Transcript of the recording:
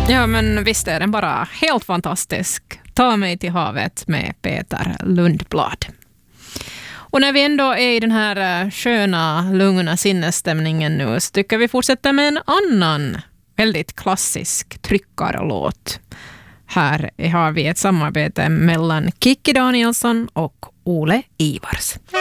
Ja, men visst är den bara helt fantastisk. Ta mig till havet med Peter Lundblad. Och när vi ändå är i den här sköna, lugna sinnesstämningen nu så tycker vi fortsätter med en annan väldigt klassisk tryckarlåt. Här har vi ett samarbete mellan Kikki Danielsson och Ole Ivars.